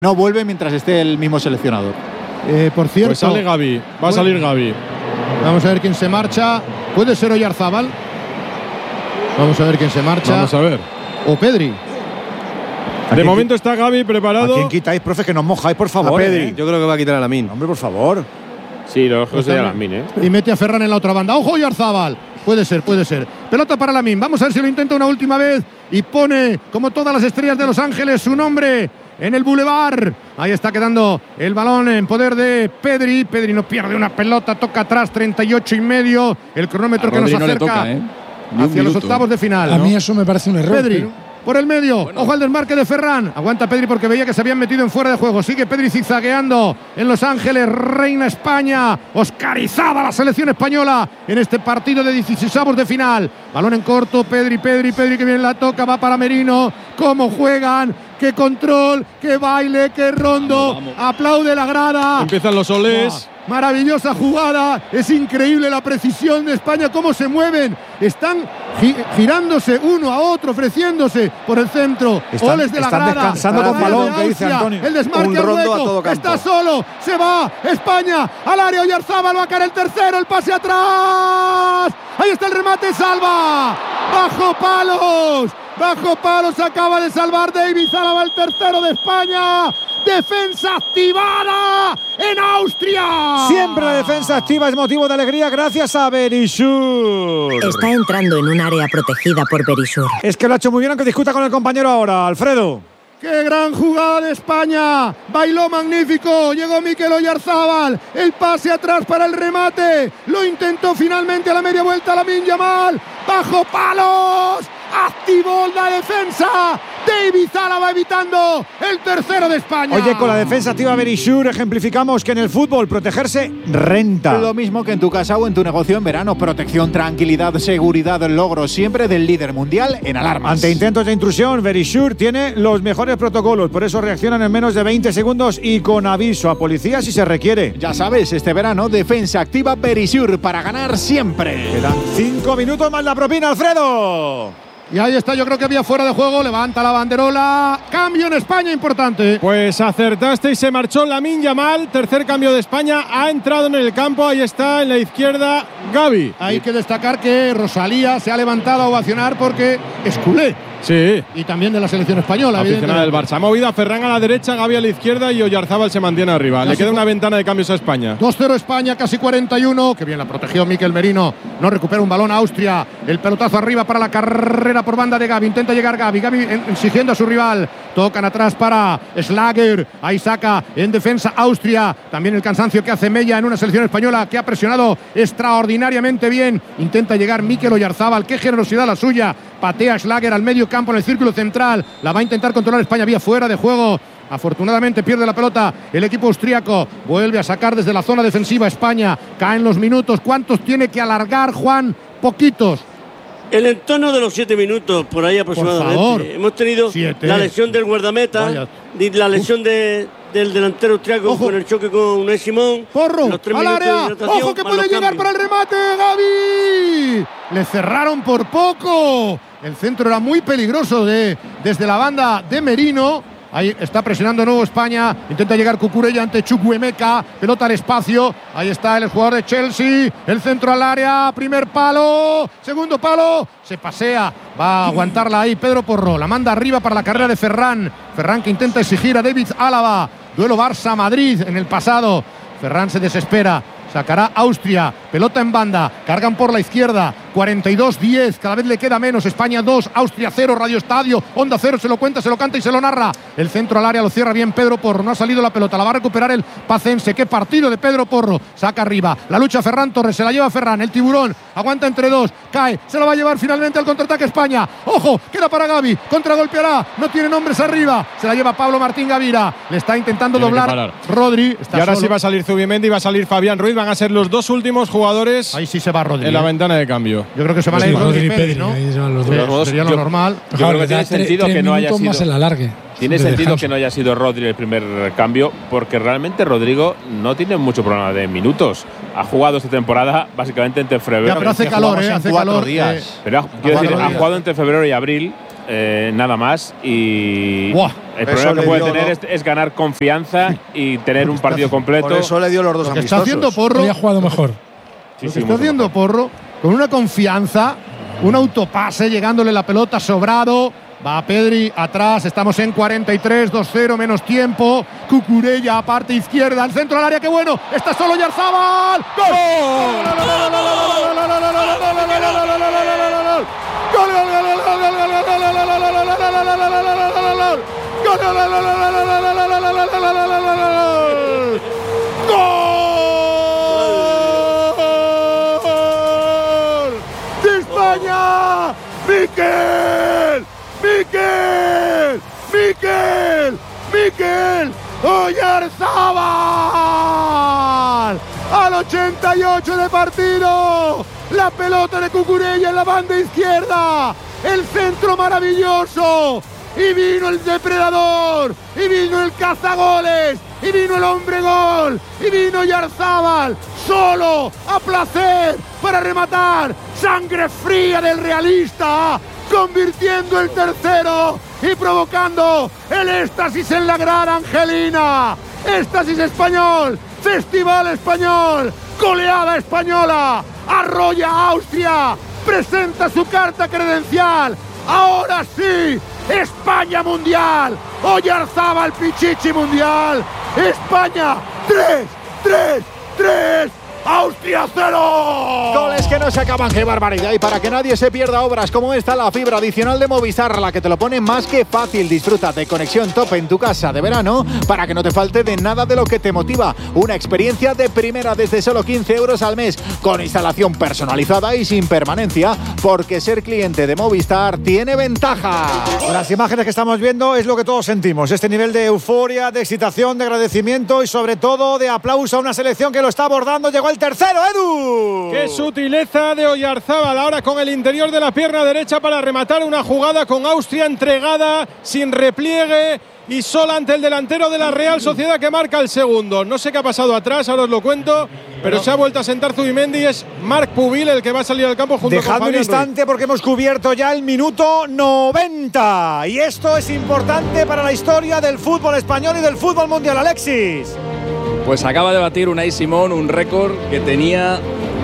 No vuelve mientras esté el mismo seleccionador. Por cierto, pues sale Gavi, va a salir Gavi. Vamos a ver quién se marcha. Puede ser Oyarzábal. Vamos a ver quién se marcha. Vamos a ver. O Pedri. De momento está Gavi preparado. ¿A quién quitáis, profe, que nos mojáis, por favor? A Pedri. Yo creo que va a quitar a Lamine. Hombre, por favor. Sí, lo lógico sería Lamine, ¿eh? Y mete a Ferran en la otra banda. ¡Ojo, Oyarzábal! Puede ser. Pelota para Lamine. Vamos a ver si lo intenta una última vez. Y pone, como todas las estrellas de Los Ángeles, su nombre en el Boulevard. Ahí está quedando el balón en poder de Pedri. Pedri no pierde una pelota, toca atrás, 38,5. El cronómetro que nos acerca toca, hacia los octavos de final. A mí eso me parece un error. Pedri, por el medio. Bueno. Ojo al desmarque de Ferran. Aguanta Pedri porque veía que se habían metido en fuera de juego. Sigue Pedri zigzagueando en Los Ángeles. Reina España. Oscarizada la selección española en este partido de 16avos de final. Balón en corto. Pedri que viene la toca. Va para Merino. ¿Cómo juegan? ¡Qué control! ¡Qué baile! ¡Qué rondo! Vamos. Aplaude la grada. Empiezan los olés. Maravillosa jugada, es increíble la precisión de España, cómo se mueven, están girándose uno a otro, ofreciéndose por el centro. Oles de la grada, descansando con balón, que dice Antonio. El desmarque al hueco, está solo, se va España al área. Oyarzábal va a caer el tercero, el pase atrás. Ahí está el remate, salva. Bajo palos, acaba de salvar David Álava, el tercero de España. Defensa activada en Austria. Siempre la defensa activa es motivo de alegría gracias a Verisur. Está entrando en un área protegida por Verisur. Es que lo ha hecho muy bien, aunque discuta con el compañero ahora, Alfredo. ¡Qué gran jugada de España! Bailó magnífico, llegó Mikel Oyarzábal, el pase atrás para el remate, lo intentó finalmente a la media vuelta Lamine Yamal, bajo palos, activó la defensa, David Álava evitando el tercero de España. Oye, con la defensa activa Verisur ejemplificamos que en el fútbol protegerse renta. Lo mismo que en tu casa o en tu negocio en verano. Protección, tranquilidad, seguridad, logro siempre del líder mundial en alarmas. Ante intentos de intrusión, Verisur tiene los mejores protocolos, por eso reaccionan en menos de 20 segundos y con aviso a policía si se requiere. Ya sabes, este verano defensa activa Verisur para ganar siempre. Quedan 5 minutos más la propina, Alfredo. Y ahí está, yo creo que había fuera de juego, levanta la banderola, cambio en España importante. Pues acertaste y se marchó Lamine Yamal, tercer cambio de España, ha entrado en el campo, ahí está en la izquierda Gavi. Hay que destacar que Rosalía se ha levantado a ovacionar porque es culé. Sí. Y también de la selección española. Aficionada del Barça. Ha movido a Ferran a la derecha, Gavi a la izquierda y Oyarzábal se mantiene arriba. Le queda una ventana de cambios a España. 2-0 España, casi 41. Que bien la protegió Mikel Merino. No recupera un balón a Austria. El pelotazo arriba para la carrera por banda de Gavi. Intenta llegar Gavi. Gavi exigiendo a su rival. Tocan atrás para Schlager. Ahí saca en defensa Austria. También el cansancio que hace Mella en una selección española que ha presionado extraordinariamente bien. Intenta llegar Mikel Oyarzábal. Qué generosidad la suya. Patea Schlager al medio campo en el círculo central. La va a intentar controlar España. Vía fuera de juego. Afortunadamente pierde la pelota el equipo austríaco. Vuelve a sacar desde la zona defensiva España. Caen los minutos. ¿Cuántos tiene que alargar, Juan? Poquitos. El entorno de los 7 minutos, por ahí aproximadamente. Por favor. Hemos tenido 7. la lesión del guardameta, la lesión del delantero austriaco con el choque con Unai Simón. Porro, al área. Ojo que puede llegar para el remate, Gavi. Le cerraron por poco. El centro era muy peligroso desde la banda de Merino. Ahí está presionando de nuevo España. Intenta llegar Cucurella ante Chukwuemeka. Pelota al espacio. Ahí está el jugador de Chelsea. El centro al área. Primer palo. Segundo palo. Se pasea. Va a aguantarla ahí Pedro Porro. La manda arriba para la carrera de Ferran. Ferran que intenta exigir a David Álava. Duelo Barça-Madrid en el pasado. Ferran se desespera. Sacará Austria, pelota en banda, cargan por la izquierda, 42-10, cada vez le queda menos, España 2, Austria 0, Radio Estadio, Onda 0, se lo cuenta, se lo canta y se lo narra. El centro al área lo cierra bien Pedro Porro, no ha salido la pelota, la va a recuperar el pacense. Qué partido de Pedro Porro, saca arriba, la lucha Ferran Torres, se la lleva Ferran, el tiburón, aguanta entre dos, cae, se la va a llevar finalmente al contraataque España. Ojo, queda para Gavi, contragolpeará, no tienen hombres arriba, se la lleva Pablo Martín Gavira, le está intentando doblar Rodri. Y ahora solo. sí va a salir Zubimendi, va a salir Fabián Ruiz, van a ser los dos últimos jugadores. Ahí sí se va Rodri. En la ventana de cambio. Yo creo que se van a ir Rodri y Pedri, ¿no? Ahí se van los dos. Sería lo normal. Yo creo que tiene sentido que no haya sido más el alargue. Tiene sentido que no haya sido Rodri el primer cambio, porque realmente Rodrigo no tiene mucho problema de minutos. Ha jugado esta temporada básicamente entre febrero. Ya, pero hace calor, hace calor. Pero quiero decir, ha jugado entre febrero y abril, nada más. Y El problema que puede tener es ganar confianza y tener un partido completo. Por eso le dio los dos Lo que amistosos. está haciendo Porro. Había jugado mejor. Lo que está haciendo Porro, con una confianza, un autopase, llegándole la pelota sobrado. Va Pedri atrás, estamos en 43, 2-0, menos tiempo. Cucurella a parte izquierda, al centro del área, qué bueno. Está solo Yarzábal. ¡Gol! ¡De España! ¡Miquel! ¡Miquel! ¡Miquel! ¡Miquel! ¡Oyarzabal! Al 88 de partido. La pelota de Cucurella en la banda izquierda. El centro maravilloso. Y vino el depredador. Y vino el cazagoles. Y vino el hombre gol. Y vino Oyarzabal. Solo, a placer, para rematar. Sangre fría del realista. Convirtiendo el tercero y provocando el éxtasis en la grada angelina. Éxtasis español, festival español, goleada española, arrolla a Austria, presenta su carta credencial. Ahora sí, España mundial, Oyarzabal Pichichi mundial, España 3, Austria 0. Goles que no se acaban, qué barbaridad. Y para que nadie se pierda obras como esta, la fibra adicional de Movistar, la que te lo pone más que fácil. Disfruta de conexión top en tu casa de verano para que no te falte de nada de lo que te motiva. Una experiencia de primera desde solo 15 euros al mes, con instalación personalizada y sin permanencia, porque ser cliente de Movistar tiene ventaja. Las imágenes que estamos viendo es lo que todos sentimos. Este nivel de euforia, de excitación, de agradecimiento y sobre todo de aplauso a una selección que lo está abordando. Llegó el tercero, Edu. ¡Qué sutileza de Oyarzabal! Ahora con el interior de la pierna derecha para rematar una jugada con Austria entregada, sin repliegue y sola ante el delantero de la Real Sociedad que marca el segundo. No sé qué ha pasado atrás, ahora os lo cuento, pero se ha vuelto a sentar Zubimendi y es Marc Pubil el que va a salir al campo junto con Fabián Dejadme un instante Ruiz. porque hemos cubierto ya el minuto 90 y esto es importante para la historia del fútbol español y del fútbol mundial. Alexis. Pues acaba de batir Unai Simón un récord que tenía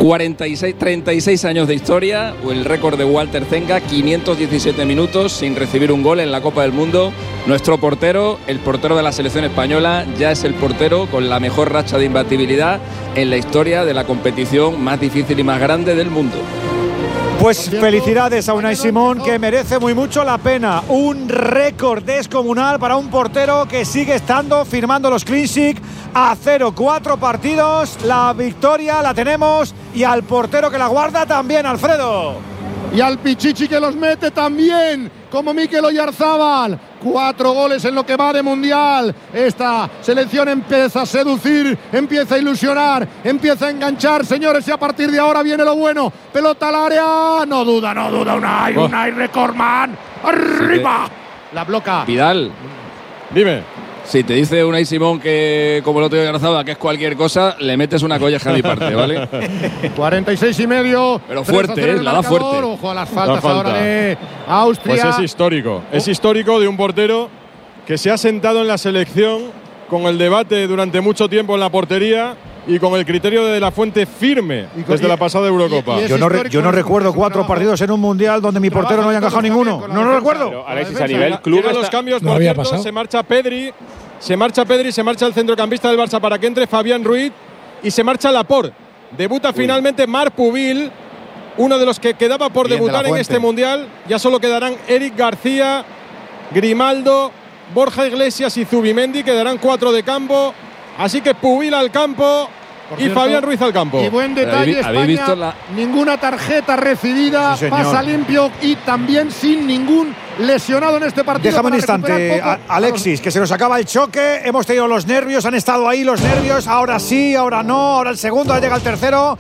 36 años de historia, o el récord de Walter Zenga, 517 minutos sin recibir un gol en la Copa del Mundo. Nuestro portero, el portero de la selección española, ya es el portero con la mejor racha de imbatibilidad en la historia de la competición más difícil y más grande del mundo. Pues felicidades a Unai Simón, que merece muy mucho la pena. Un récord descomunal para un portero que sigue estando firmando los clean sheet a 0-4 partidos. La victoria la tenemos y al portero que la guarda también, Alfredo. Y al Pichichi que los mete también, como Mikel Oyarzabal. 4 goles en lo que va de Mundial. Esta selección empieza a seducir, empieza a ilusionar, empieza a enganchar, señores, y a partir de ahora viene lo bueno. Pelota al área, no duda Unai Recordman. ¡Arriba! La bloca. Vidal, Dime. si te dice Unai Simón que, como lo tengo Garzada, que es cualquier cosa, le metes una colleja a mi parte, ¿vale? 46 y medio. Pero fuerte, la da fuerte. Ojo a las faltas falta. ahora de Austria. Pues es histórico. Es histórico de un portero que se ha sentado en la selección con el debate durante mucho tiempo en la portería y con el criterio de la Fuente firme desde la pasada Eurocopa. Yo no recuerdo 4 partidos en un mundial donde mi portero no haya encajado ninguno. No lo recuerdo. Pero, Alexis, a nivel club Llegan los cambios, No por había cierto, pasado. se marcha Pedri, se marcha el centrocampista del Barça para que entre Fabián Ruiz y se marcha Laporte. Debuta finalmente Marc Pubil, uno de los que quedaba por Bien de debutar la en Fuente. este mundial. Ya solo quedarán Eric García, Grimaldo, Borja Iglesias y Zubimendi. Quedarán 4 de campo. Así que Pubil al campo Por y cierto, Fabián Ruiz al campo. Y buen detalle, ¿Habéis visto España, ninguna tarjeta recibida, Sí, señor. pasa limpio y también sin ningún lesionado en este partido. Déjame un para instante, recuperar poco. Alexis, que se nos acaba el choque. Hemos tenido los nervios, han estado ahí los nervios. Ahora sí, ahora no, ahora el segundo, ahora llega el tercero.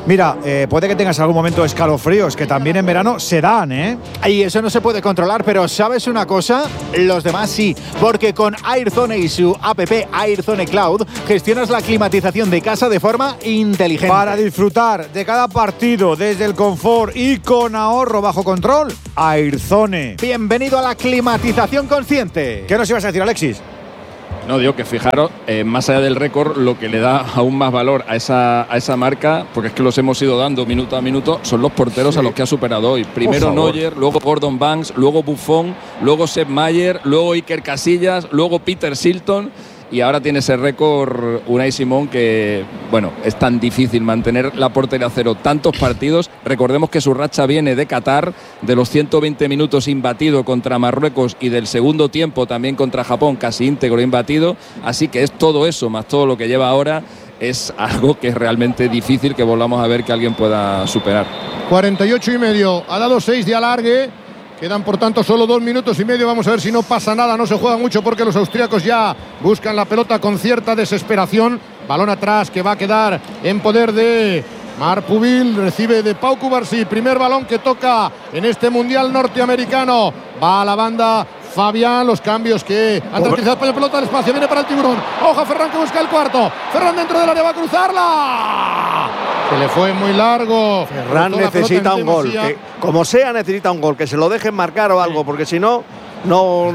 Mira, puede que tengas algún momento de escalofríos, que también en verano se dan, ¿eh? Y eso no se puede controlar, pero ¿sabes una cosa? Los demás sí, porque con Airzone y su app Airzone Cloud gestionas la climatización de casa de forma inteligente. Para disfrutar de cada partido desde el confort y con ahorro bajo control, Airzone. Bienvenido a la climatización consciente. ¿Qué nos ibas a decir, Alexis? No, digo que fijaros, más allá del récord, lo que le da aún más valor a esa marca, porque es que los hemos ido dando minuto a minuto, son los porteros a los que ha superado hoy. Primero Neuer, luego Gordon Banks, luego Buffon, luego Sepp Maier, luego Iker Casillas, luego Peter Shilton. Y ahora tiene ese récord Unai Simón que, bueno, es tan difícil mantener la portería a cero tantos partidos. Recordemos que su racha viene de Qatar, de los 120 minutos imbatido contra Marruecos y del segundo tiempo también contra Japón, casi íntegro imbatido. Así que es todo eso, más todo lo que lleva ahora, es algo que es realmente difícil que volvamos a ver que alguien pueda superar. 48,5, ha dado 6 de alargue. Quedan, por tanto, solo 2 minutos y medio. Vamos a ver si no pasa nada. No se juega mucho porque los austríacos ya buscan la pelota con cierta desesperación. Balón atrás que va a quedar en poder de Marpubil. Recibe de Pau Cubarsí. Primer balón que toca en este Mundial norteamericano. Va a la banda Fabián, los cambios que han tranquilizado España, pelota al espacio, viene para el Tiburón. Ojo, Ferran que busca el cuarto. Ferran dentro del área va a cruzarla. Se le fue muy largo. Ferran necesita un gol. Que, como sea, necesita un gol. Que se lo dejen marcar o algo, porque si no, no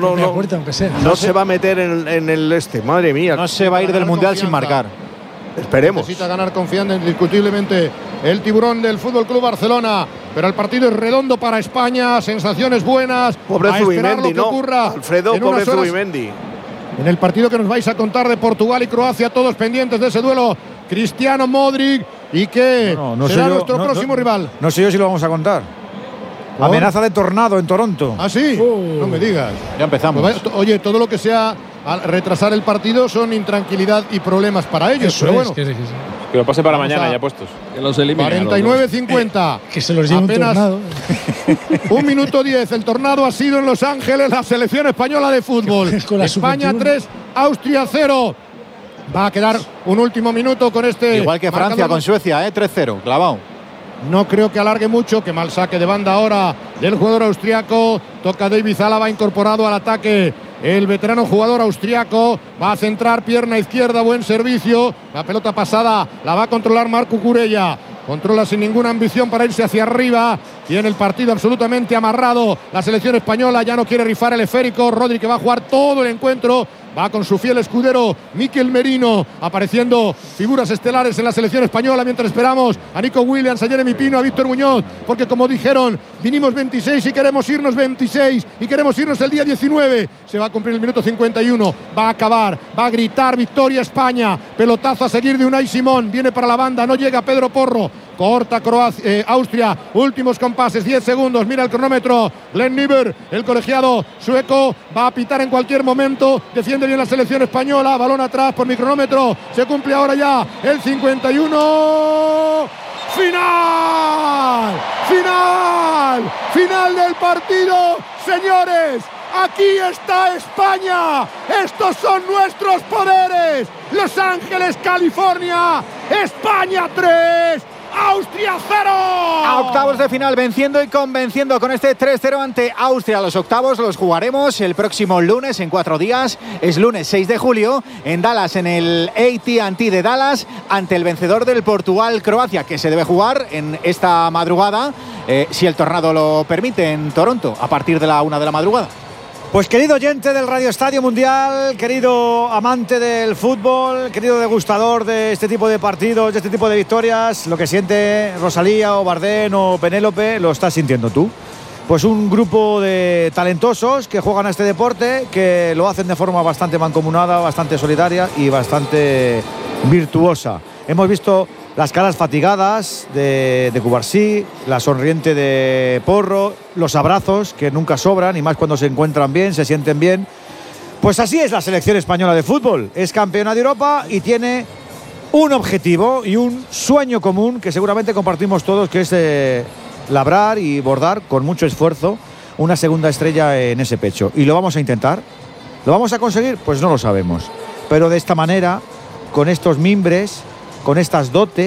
se va a meter en el este. Madre mía. No se va a ir del Mundial sin marcar. Esperemos. Necesita ganar confianza indiscutiblemente el Tiburón del Fútbol Club Barcelona. Pero el partido es redondo para España. Sensaciones buenas. Pobre Zubimendi, ¿no? Alfredo, pobre Zubimendi. En el partido que nos vais a contar de Portugal y Croacia, todos pendientes de ese duelo. Cristiano, Modric y que será nuestro próximo rival. No sé yo si lo vamos a contar. ¿Por? Amenaza de tornado en Toronto. ¿Ah, sí? No me digas. Ya empezamos. Pues, oye, todo lo que sea retrasar el partido son intranquilidad y problemas para ellos. Eso pero bueno. Que lo pase para mañana ya puestos. Que los eliminen. 49-50. Que se los lleve un tornado. 1 minuto 10. El tornado ha sido en Los Ángeles, la selección española de fútbol. España 3, Austria 0. Va a quedar un último minuto con este. Igual que Francia marcador. con Suecia, 3-0, clavado. No creo que alargue mucho. Que mal saque de banda ahora del jugador austriaco. Toca David Álava, incorporado al ataque. El veterano jugador austriaco va a centrar pierna izquierda, buen servicio. La pelota pasada la va a controlar Marco Curella. Controla sin ninguna ambición para irse hacia arriba. Tiene el partido absolutamente amarrado. La selección española ya no quiere rifar el esférico. Rodri, que va a jugar todo el encuentro. Va con su fiel escudero Mikel Merino, apareciendo figuras estelares en la selección española, mientras esperamos a Nico Williams, a Jeremy Pino, a Víctor Muñoz, porque como dijeron, vinimos 26 y queremos irnos 26 y queremos irnos el día 19. Se va a cumplir el minuto 51, va a acabar, va a gritar victoria España. Pelotazo a seguir de Unai Simón, viene para la banda, no llega Pedro Porro. Corta Austria, últimos compases, 10 segundos, mira el cronómetro. Glenn Niebuhr, el colegiado sueco, va a pitar en cualquier momento. Defiende bien la selección española, balón atrás por mi cronómetro. Se cumple ahora ya el 51. ¡Final! ¡Final! ¡Final del partido! ¡Señores! Aquí está España. Estos son nuestros poderes. Los Ángeles, California. España 3. Austria 0. A octavos de final, venciendo y convenciendo con este 3-0 ante Austria. Los octavos los jugaremos el próximo lunes, en 4 días. Es lunes 6 de julio en Dallas, en el AT&T de Dallas, ante el vencedor del Portugal-Croacia, que se debe jugar en esta madrugada, si el tornado lo permite, en Toronto, a partir de la 1 de la madrugada. Pues querido oyente del Radio Estadio Mundial, querido amante del fútbol, querido degustador de este tipo de partidos, de este tipo de victorias, lo que siente Rosalía o Bardén o Penélope, lo estás sintiendo tú. Pues un grupo de talentosos que juegan a este deporte, que lo hacen de forma bastante mancomunada, bastante solidaria y bastante virtuosa. Hemos visto las caras fatigadas de Cubarsí, la sonriente de Porro, los abrazos que nunca sobran y más cuando se encuentran bien, se sienten bien. Pues así es la selección española de fútbol. Es campeona de Europa y tiene un objetivo y un sueño común que seguramente compartimos todos, que es labrar y bordar con mucho esfuerzo una segunda estrella en ese pecho. Y lo vamos a intentar. ¿Lo vamos a conseguir? Pues no lo sabemos. Pero de esta manera, con estos mimbres, con estas dotes,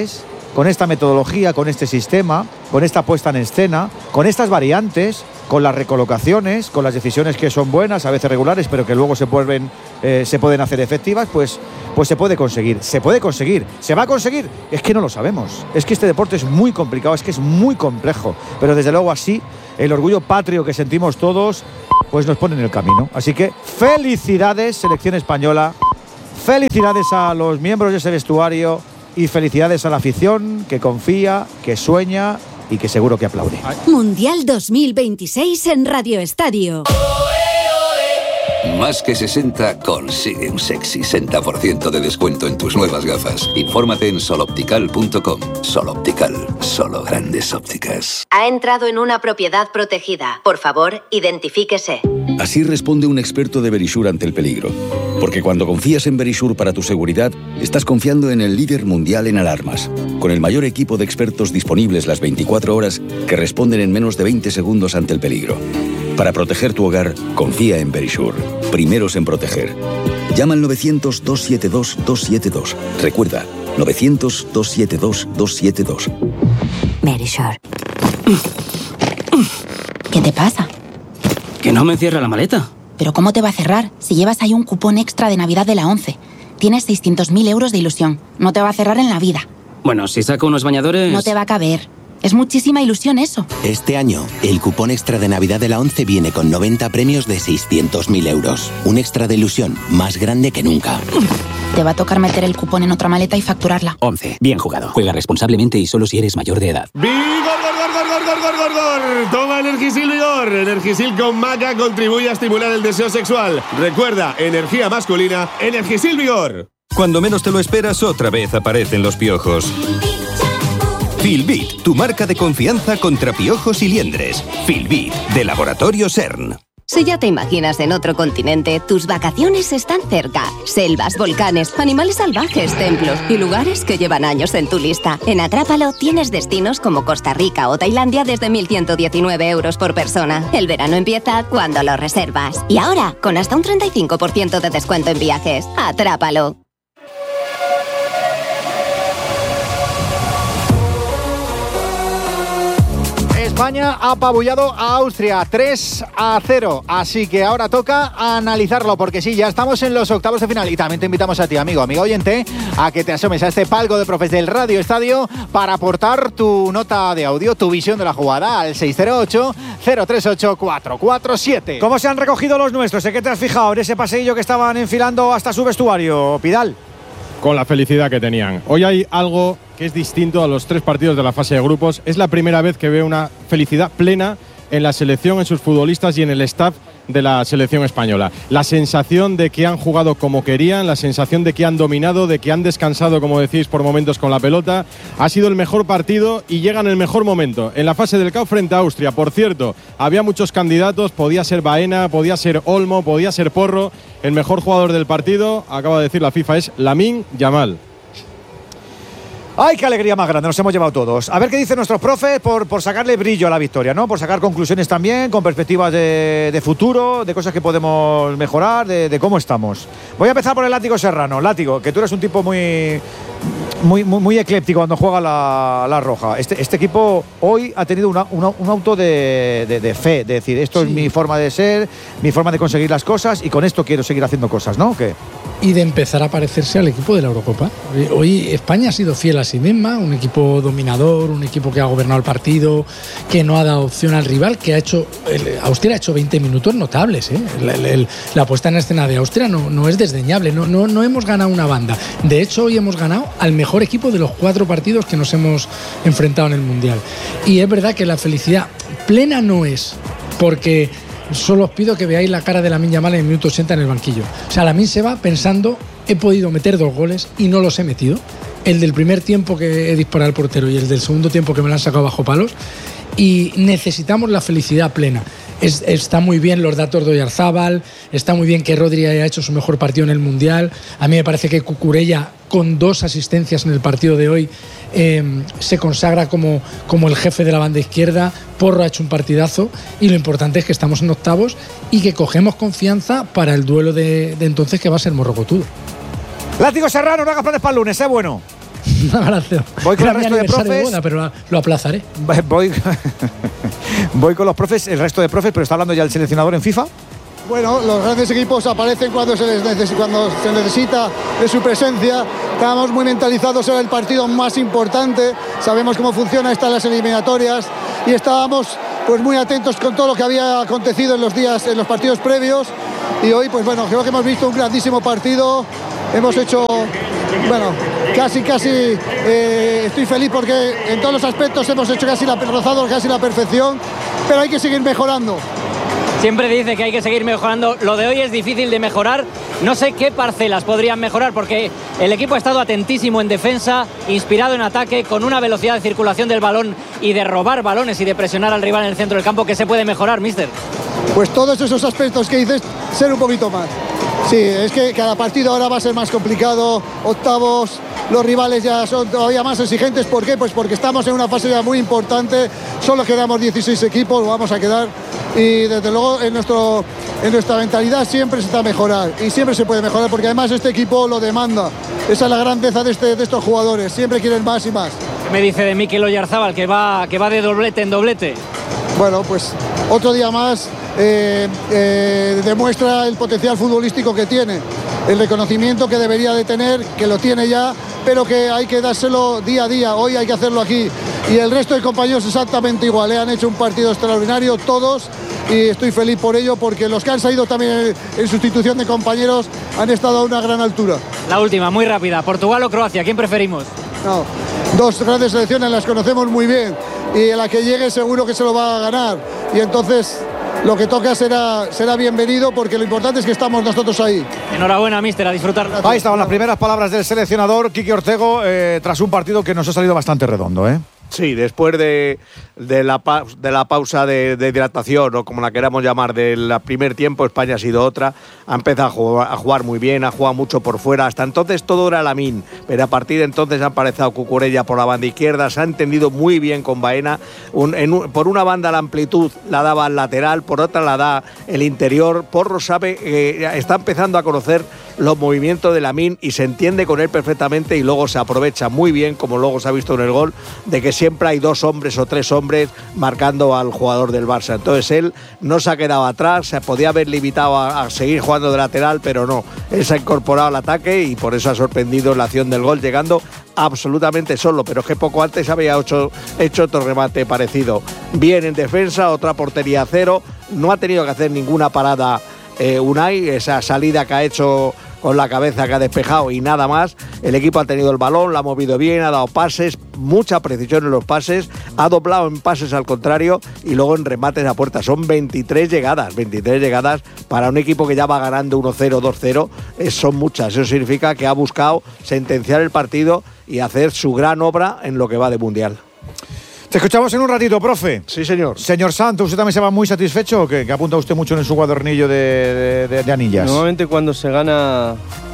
con esta metodología, con este sistema, con esta puesta en escena, con estas variantes, con las recolocaciones, con las decisiones que son buenas, a veces regulares, pero que luego se pueden hacer efectivas, pues se puede conseguir. ¿Se puede conseguir? ¿Se va a conseguir? Es que no lo sabemos. Es que este deporte es muy complicado, es que es muy complejo. Pero desde luego así, el orgullo patrio que sentimos todos, pues nos pone en el camino. Así que felicidades, selección española. Felicidades a los miembros de ese vestuario y felicidades a la afición que confía, que sueña y que seguro que aplaude. Mundial 2026 en Radio Estadio. Más que 60 consigue un sexy 60% de descuento en tus nuevas gafas. Infórmate en soloptical.com. Soloptical, solo grandes ópticas. Ha entrado en una propiedad protegida. Por favor, identifíquese. Así responde un experto de Verisure ante el peligro. Porque cuando confías en Verisure para tu seguridad, estás confiando en el líder mundial en alarmas, con el mayor equipo de expertos disponibles las 24 horas que responden en menos de 20 segundos ante el peligro. Para proteger tu hogar, confía en Verisure. Primeros en proteger. Llama al 900-272-272. Recuerda, 900-272-272. Verisure. ¿Qué te pasa? Que no me cierra la maleta. ¿Pero cómo te va a cerrar si llevas ahí un cupón extra de Navidad de la 11? Tienes 600.000 euros de ilusión. No te va a cerrar en la vida. Bueno, si saco unos bañadores... No te va a caber. Es muchísima ilusión eso. Este año, el cupón extra de Navidad de la 11 viene con 90 premios de 600.000 euros. Un extra de ilusión más grande que nunca. Te va a tocar meter el cupón en otra maleta y facturarla. 11. Bien jugado. Juega responsablemente y solo si eres mayor de edad. ¡Vigor! Toma Energisil Vigor. Energisil con maca contribuye a estimular el deseo sexual. Recuerda, energía masculina, Energisil Vigor. Cuando menos te lo esperas, otra vez aparecen los piojos. Filbit, tu marca de confianza contra piojos y liendres. Filbit, de Laboratorio CERN. Si ya te imaginas en otro continente, tus vacaciones están cerca. Selvas, volcanes, animales salvajes, templos y lugares que llevan años en tu lista. En Atrápalo tienes destinos como Costa Rica o Tailandia desde 1.119 euros por persona. El verano empieza cuando lo reservas. Y ahora, con hasta un 35% de descuento en viajes. Atrápalo. España ha apabullado a Austria 3-0, así que ahora toca analizarlo, porque sí, ya estamos en los octavos de final y también te invitamos a ti, amigo, amiga oyente, a que te asomes a este palco de profes del Radio Estadio para aportar tu nota de audio, tu visión de la jugada al 608-038-447. ¿Cómo se han recogido los nuestros? ¿En qué te has fijado en ese paseillo que estaban enfilando hasta su vestuario, Pidal? Con la felicidad que tenían. Hoy hay algo que es distinto a los 3 partidos de la fase de grupos. Es la primera vez que veo una felicidad plena en la selección, en sus futbolistas y en el staff de la selección española. La sensación de que han jugado como querían, la sensación de que han dominado, de que han descansado, como decís, por momentos con la pelota. Ha sido el mejor partido y llegan en el mejor momento. En la fase del CAO frente a Austria, por cierto, había muchos candidatos, podía ser Baena, podía ser Olmo, podía ser Porro. El mejor jugador del partido, acaba de decir la FIFA, es Lamine Yamal. ¡Ay, qué alegría más grande! Nos hemos llevado todos. A ver qué dicen nuestros profes por sacarle brillo a la victoria, ¿no? Por sacar conclusiones también, con perspectivas de futuro, de cosas que podemos mejorar, de cómo estamos. Voy a empezar por el Látigo Serrano. Látigo, que tú eres un tipo muy ecléptico cuando juega la roja. Este equipo hoy ha tenido un auto de fe, de decir, esto es mi forma de ser, mi forma de conseguir las cosas y con esto quiero seguir haciendo cosas, ¿no? ¿Qué? Y de empezar a parecerse al equipo de la Eurocopa. Hoy España ha sido fiel a sí misma, un equipo dominador, un equipo que ha gobernado el partido, que no ha dado opción al rival, que ha hecho... Austria ha hecho 20 minutos notables, ¿eh? La puesta en escena de Austria no es desdeñable, no hemos ganado una banda. De hecho, hoy hemos ganado al mejor equipo de los 4 partidos que nos hemos enfrentado en el Mundial. Y es verdad que la felicidad plena no es, porque... Solo os pido que veáis la cara de Lamine Yamal en el minuto 80 en el banquillo. O sea, Lamine se va pensando, he podido meter 2 goles y no los he metido. El del primer tiempo que he disparado al portero y el del segundo tiempo que me lo han sacado bajo palos. Y necesitamos la felicidad plena. Está muy bien los datos de Oyarzábal, está muy bien que Rodri haya hecho su mejor partido en el Mundial. A mí me parece que Cucurella, con 2 asistencias en el partido de hoy, se consagra como el jefe de la banda izquierda. Porro ha hecho un partidazo y lo importante es que estamos en octavos y que cogemos confianza para el duelo de entonces, que va a ser morrocotudo. Látigo Serrano, no hagas planes para el lunes, bueno. Voy con el resto de profes. Boda, pero lo aplazaré. Voy con los profes, el resto de profes, pero está hablando ya el seleccionador en FIFA. Bueno, los grandes equipos aparecen cuando se necesita de su presencia. Estábamos muy mentalizados, era el partido más importante. Sabemos cómo funciona estas las eliminatorias y estábamos pues muy atentos con todo lo que había acontecido en los partidos previos. Y hoy, pues bueno, creo que hemos visto un grandísimo partido. Hemos hecho, bueno, casi, estoy feliz porque en todos los aspectos hemos hecho rozado casi la perfección, pero hay que seguir mejorando. Siempre dice que hay que seguir mejorando. Lo de hoy es difícil de mejorar. No sé qué parcelas podrían mejorar porque el equipo ha estado atentísimo en defensa, inspirado en ataque, con una velocidad de circulación del balón y de robar balones y de presionar al rival en el centro del campo. ¿Qué se puede mejorar, míster? Pues todos esos aspectos que dices, ser un poquito más. Sí, es que cada partido ahora va a ser más complicado. Octavos, los rivales ya son todavía más exigentes. ¿Por qué? Pues porque estamos en una fase ya muy importante. Solo quedamos 16 equipos, vamos a quedar. Y desde luego en nuestra mentalidad siempre se está a mejorar. Y siempre se puede mejorar porque además este equipo lo demanda. Esa es la grandeza de estos jugadores. Siempre quieren más y más. ¿Qué me dice de Mikel Oyarzabal, que va de doblete en doblete? Bueno, pues otro día más demuestra el potencial futbolístico que tiene, el reconocimiento que debería de tener, que lo tiene ya, pero que hay que dárselo día a día. Hoy hay que hacerlo aquí. Y el resto de compañeros exactamente igual. Han hecho un partido extraordinario todos y estoy feliz por ello porque los que han salido también en sustitución de compañeros han estado a una gran altura. La última, muy rápida. ¿Portugal o Croacia? ¿Quién preferimos? No, dos grandes selecciones, las conocemos muy bien y a la que llegue seguro que se lo va a ganar. Y entonces lo que toca será bienvenido porque lo importante es que estamos nosotros ahí. Enhorabuena, míster, a disfrutar. Ahí estaban las primeras palabras del seleccionador Quique Ortego tras un partido que nos ha salido bastante redondo, ¿eh? Sí, después de la pausa de hidratación, o como la queramos llamar, del primer tiempo, España ha sido otra. Ha empezado a jugar muy bien, ha jugado mucho por fuera. Hasta entonces todo era Lamine, pero a partir de entonces ha aparecido Cucurella por la banda izquierda. Se ha entendido muy bien con Baena. Por una banda la amplitud la daba al lateral, por otra la da el interior. Porro sabe, está empezando a conocer los movimientos de Lamine y se entiende con él perfectamente y luego se aprovecha muy bien, como luego se ha visto en el gol, de que siempre hay 2 hombres o 3 hombres marcando al jugador del Barça. Entonces él no se ha quedado atrás, se podía haber limitado a seguir jugando de lateral, pero no, él se ha incorporado al ataque y por eso ha sorprendido la acción del gol, llegando absolutamente solo, pero es que poco antes había hecho otro remate parecido. Bien en defensa, otra portería a 0, no ha tenido que hacer ninguna parada Unai, esa salida que ha hecho con la cabeza que ha despejado y nada más. El equipo ha tenido el balón, lo ha movido bien, ha dado pases, mucha precisión en los pases, ha doblado en pases al contrario y luego en remates a puerta. Son 23 llegadas para un equipo que ya va ganando 1-0, 2-0, son muchas. Eso significa que ha buscado sentenciar el partido y hacer su gran obra en lo que va de Mundial. Te escuchamos en un ratito, profe. Sí, señor. Señor Santos, ¿usted también se va muy satisfecho o qué? Que apunta usted mucho en su cuadernillo de anillas. Normalmente cuando se gana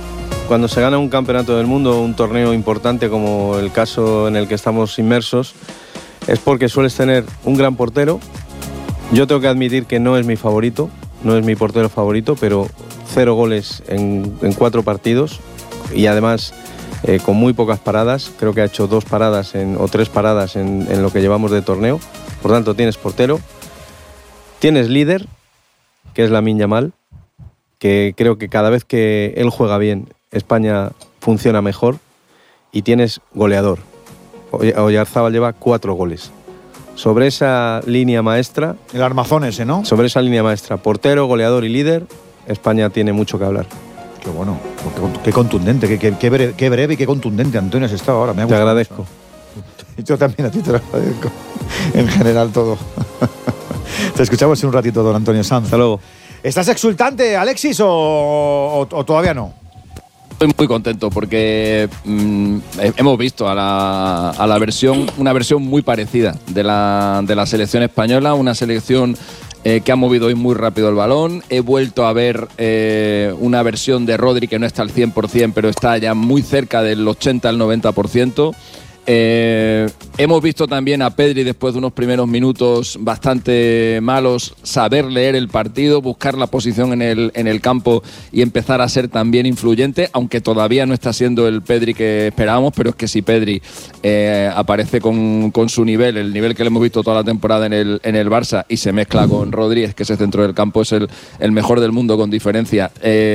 un campeonato del mundo, un torneo importante como el caso en el que estamos inmersos, es porque sueles tener un gran portero. Yo tengo que admitir que no es mi favorito, no es mi portero favorito, pero 0 goles en 4 partidos y además con muy pocas paradas. Creo que ha hecho 2 paradas o 3 paradas en lo que llevamos de torneo. Por tanto, tienes portero, tienes líder, que es Lamine Yamal, que creo que cada vez que él juega bien, España funciona mejor, y tienes goleador. Oyarzabal lleva 4 goles. Sobre esa línea maestra... El armazón ese, ¿no? Sobre esa línea maestra, portero, goleador y líder, España tiene mucho que hablar. Qué bueno, qué contundente, qué breve y qué contundente, Antonio, has estado ahora. Te agradezco. Y yo también a ti te lo agradezco. En general todo. Te escuchamos en un ratito, don Antonio Sanz. Hasta luego. ¿Estás exultante, Alexis, o todavía no? Estoy muy contento porque hemos visto a la versión, una versión muy parecida de la selección española, una selección que ha movido hoy muy rápido el balón. He vuelto a ver una versión de Rodri que no está al 100%, pero está ya muy cerca del 80 al 90%. Hemos visto también a Pedri, después de unos primeros minutos bastante malos, saber leer el partido, buscar la posición en el campo y empezar a ser también influyente, aunque todavía no está siendo el Pedri que esperábamos, pero es que si Pedri aparece con su nivel, el nivel que le hemos visto toda la temporada en el Barça, y se mezcla con Rodri, que ese centro del campo es el mejor del mundo con diferencia.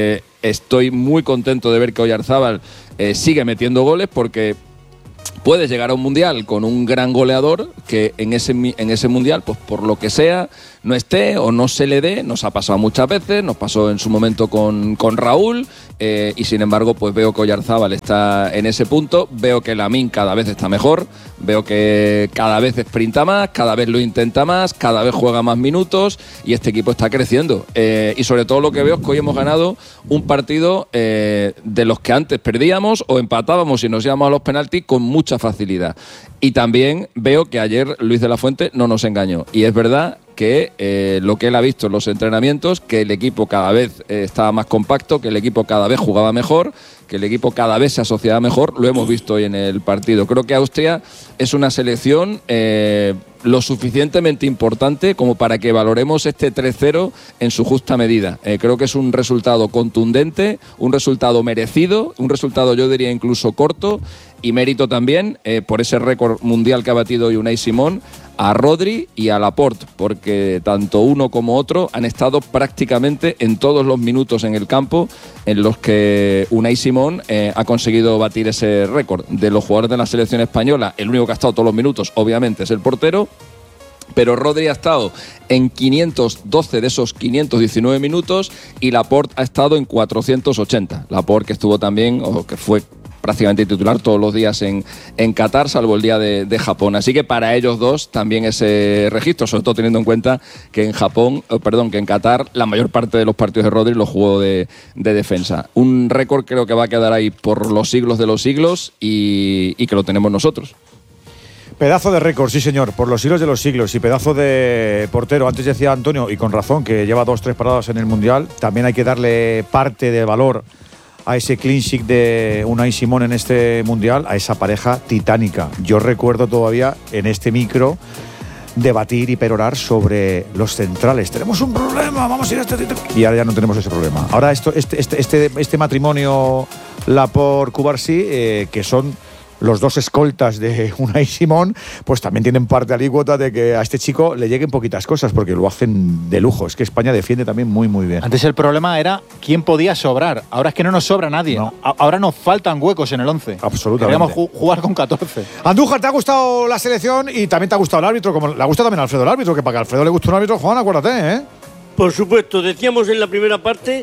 Estoy muy contento de ver que Oyarzábal sigue metiendo goles, porque puedes llegar a un mundial con un gran goleador que en ese mundial, pues por lo que sea, no esté o no se le dé. Nos ha pasado muchas veces, nos pasó en su momento con Raúl, y sin embargo pues veo que Oyarzábal está en ese punto. Veo que Lamine cada vez está mejor, veo que cada vez sprinta más, cada vez lo intenta más, cada vez juega más minutos, y este equipo está creciendo, y sobre todo lo que veo es que hoy hemos ganado un partido de los que antes perdíamos o empatábamos y nos íbamos a los penaltis con mucha facilidad. Y también veo que ayer Luis de la Fuente no nos engañó, y es verdad que lo que él ha visto en los entrenamientos, que el equipo cada vez estaba más compacto, que el equipo cada vez jugaba mejor, que el equipo cada vez se asociaba mejor, lo hemos visto hoy en el partido. Creo que Austria es una selección lo suficientemente importante como para que valoremos este 3-0 en su justa medida. Creo que es un resultado contundente, un resultado merecido, un resultado yo diría incluso corto, y mérito también por ese récord mundial que ha batido hoy Unai Simón, a Rodri y a Laporte, porque tanto uno como otro han estado prácticamente en todos los minutos en el campo en los que Unai Simón ha conseguido batir ese récord. De los jugadores de la selección española, el único que ha estado todos los minutos obviamente es el portero, pero Rodri ha estado en 512 de esos 519 minutos y Laporte ha estado en 480. Laporte, que estuvo también, o que fue prácticamente titular todos los días en Qatar, salvo el día de Japón. Así que para ellos dos también ese registro, sobre todo teniendo en cuenta que en Qatar la mayor parte de los partidos de Rodri los jugó de defensa. Un récord creo que va a quedar ahí por los siglos de los siglos, y que lo tenemos nosotros. Pedazo de récord, sí señor, por los siglos de los siglos, y pedazo de portero. Antes decía Antonio, y con razón, que lleva 2-3 paradas en el Mundial. También hay que darle parte de valor a ese clean sheet de Unai Simón en este Mundial, a esa pareja titánica. Yo recuerdo todavía en este micro debatir y perorar sobre los centrales. Tenemos un problema, vamos a ir a este... Y ahora ya no tenemos ese problema. Ahora este matrimonio Laporte-Cubarsí, que son los dos escoltas de Unai Simón, pues también tienen parte alícuota de que a este chico le lleguen poquitas cosas, porque lo hacen de lujo. Es que España defiende también muy, muy bien. Antes el problema era quién podía sobrar. Ahora es que no nos sobra nadie. No. Ahora nos faltan huecos en el 11. Absolutamente. Queríamos jugar con 14. Andújar, ¿te ha gustado la selección? Y también te ha gustado el árbitro, como le ha gustado también a Alfredo el árbitro, que para que a Alfredo le guste un árbitro, Juan, acuérdate, ¿eh? Por supuesto, decíamos en la primera parte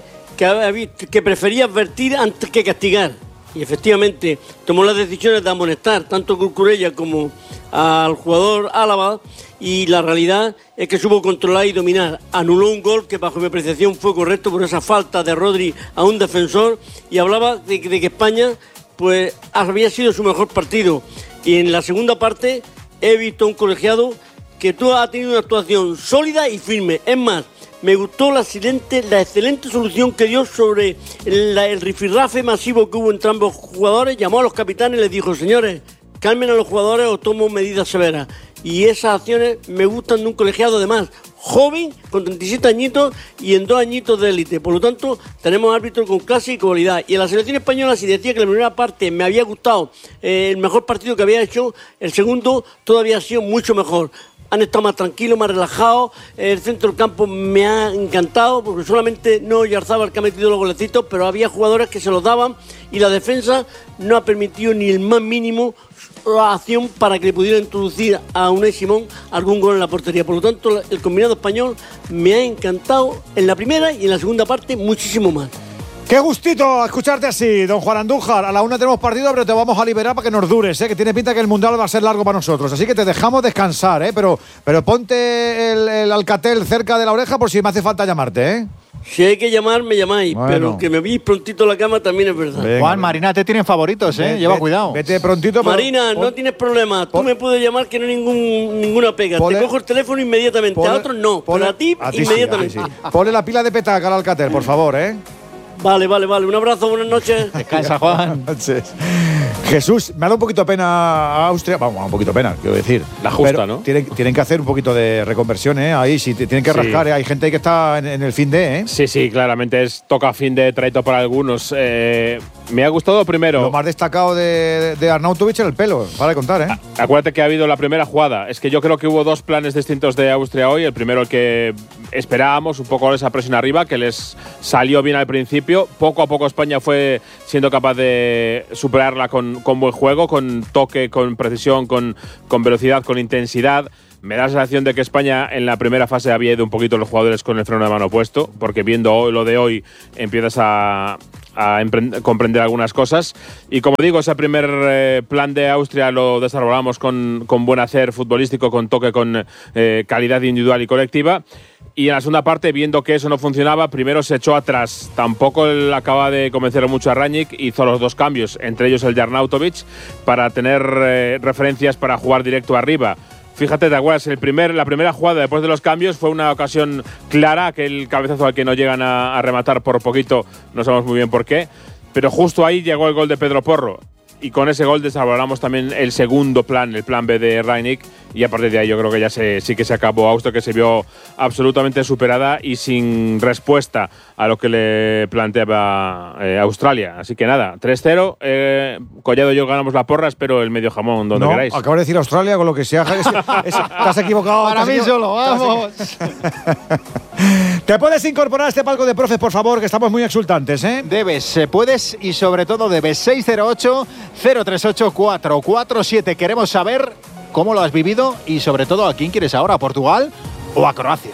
que prefería advertir antes que castigar. Y efectivamente tomó las decisiones de amonestar tanto a Cucurella como al jugador Álava, y la realidad es que supo controlar y dominar. Anuló un gol que bajo mi apreciación fue correcto por esa falta de Rodri a un defensor, y hablaba de que España pues había sido su mejor partido. Y en la segunda parte he visto un colegiado que ha tenido una actuación sólida y firme. Es más, me gustó la excelente solución que dio sobre el rifirrafe masivo que hubo entre ambos jugadores. Llamó a los capitanes y les dijo: señores, calmen a los jugadores o tomo medidas severas. Y esas acciones me gustan de un colegiado, además joven, con 37 añitos y en 2 añitos de élite. Por lo tanto, tenemos árbitros con clase y cualidad. Y en la selección española, si decía que la primera parte me había gustado, el mejor partido que había hecho, el segundo todavía ha sido mucho mejor. Han estado más tranquilos, más relajados. El centro del campo me ha encantado, porque solamente no Oyarzábal, que ha metido los golecitos, pero había jugadores que se los daban, y la defensa no ha permitido ni el más mínimo acción para que le pudiera introducir a Unai Simón algún gol en la portería. Por lo tanto, el combinado español me ha encantado en la primera, y en la segunda parte muchísimo más. Qué gustito escucharte así, don Juan Andújar. A la 1 tenemos partido, pero te vamos a liberar para que nos dures, que tiene pinta que el Mundial va a ser largo para nosotros. Así que te dejamos descansar, pero ponte el Alcatel cerca de la oreja por si me hace falta llamarte, Si hay que llamar, me llamáis, bueno. Pero que me veis prontito a la cama también es verdad. Venga, Juan, Marina te tienen favoritos, lleva cuidado. Vete prontito. Marina, no tienes problema. Tú me puedes llamar, que no hay ninguna pega. Te cojo el teléfono inmediatamente. A otros no, pero a ti inmediatamente. Sí. Ponle la pila de petaca al Alcatel, por favor, Vale. Un abrazo, buenas noches. Descansa, Juan. Buenas noches. Jesús, me ha dado un poquito de pena a Austria. Vamos, un poquito de pena, quiero decir. La justa, pero ¿no? Tienen que hacer un poquito de reconversión, ¿eh? Ahí sí, tienen que rascar, ¿eh? Hay gente que está en el fin de, ¿eh? Sí, claramente toca fin de traito para algunos. Me ha gustado primero. Lo más destacado de Arnautovic era el pelo, para de contar, ¿eh? Acuérdate que ha habido la primera jugada. Es que yo creo que hubo dos planes distintos de Austria hoy. El primero, el que esperábamos, un poco esa presión arriba, que les salió bien al principio. Poco a poco España fue siendo capaz de superarla con buen juego, con toque, con precisión, con velocidad, con intensidad. Me da la sensación de que España en la primera fase había ido un poquito los jugadores con el freno de mano puesto, porque viendo lo de hoy empiezas a comprender algunas cosas. Y como digo, ese primer plan de Austria lo desarrollamos con buen hacer futbolístico, con toque, con calidad individual y colectiva. Y en la segunda parte, viendo que eso no funcionaba, primero se echó atrás. Tampoco él acaba de convencer mucho a Rangnick. Hizo los dos cambios, entre ellos el de Arnautovic, para tener referencias para jugar directo arriba. Fíjate, ¿te acuerdas? La primera jugada después de los cambios fue una ocasión clara, aquel cabezazo al que no llegan a rematar por poquito, no sabemos muy bien por qué. Pero justo ahí llegó el gol de Pedro Porro. Y con ese gol desarrollamos también el segundo plan, el plan B de Rangnick, y a partir de ahí yo creo que ya sí que se acabó Austria, que se vio absolutamente superada y sin respuesta a lo que le planteaba Australia. Así que nada, 3-0, Collado y yo ganamos la porra, espero el medio jamón donde queráis. Acabo de decir Australia con lo que sea. Te has equivocado. Para mí solo, vamos. Te puedes incorporar a este palco de profes, por favor, que estamos muy exultantes, ¿eh? Debes, puedes y sobre todo debes. 608-038-447. Queremos saber cómo lo has vivido y sobre todo a quién quieres ahora, ¿a Portugal o a Croacia?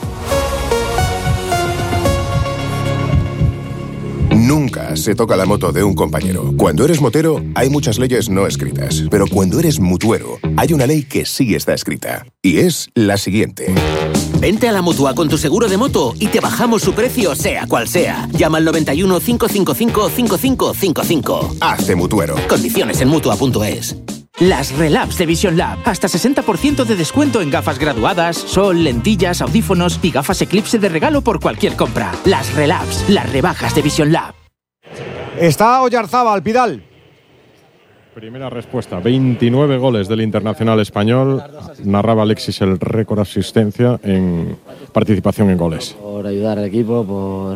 Nunca se toca la moto de un compañero. Cuando eres motero, hay muchas leyes no escritas. Pero cuando eres mutuero, hay una ley que sí está escrita. Y es la siguiente. Vente a la Mutua con tu seguro de moto y te bajamos su precio sea cual sea. Llama al 91 555 5555. Hazte mutuero. Condiciones en Mutua.es. Las Relabs de Vision Lab. Hasta 60% de descuento en gafas graduadas, sol, lentillas, audífonos y gafas Eclipse de regalo por cualquier compra. Las Relabs, las rebajas de Vision Lab. Está Oyarzábal, Pidal. Primera respuesta, 29 goles del internacional español. Narraba Alexis el récord asistencia en participación en goles. Por ayudar al equipo,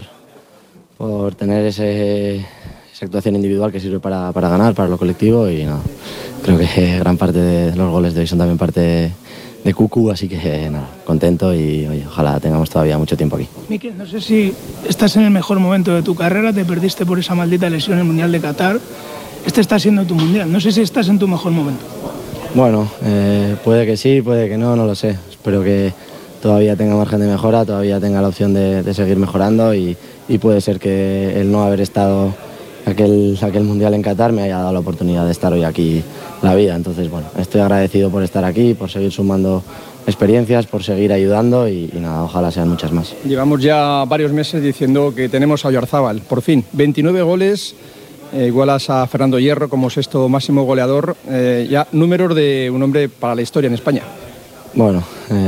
por tener esa actuación individual que sirve para ganar, para lo colectivo y nada. Creo que gran parte de los goles de hoy son también parte de Cucu, así que nada, contento y oye, ojalá tengamos todavía mucho tiempo aquí. Mikel, no sé si estás en el mejor momento de tu carrera, te perdiste por esa maldita lesión en el Mundial de Qatar. Este está siendo tu Mundial, no sé si estás en tu mejor momento. Bueno, puede que sí, puede que no lo sé. Espero que todavía tenga margen de mejora, todavía tenga la opción de seguir mejorando y puede ser que el no haber estado aquel Mundial en Qatar me haya dado la oportunidad de estar hoy aquí la vida. Entonces, bueno, estoy agradecido por estar aquí, por seguir sumando experiencias, por seguir ayudando y nada, ojalá sean muchas más. Llevamos ya varios meses diciendo que tenemos a Oyarzábal, por fin, 29 goles. Igualas a Fernando Hierro como sexto máximo goleador, ya números de un hombre para la historia en España. Bueno,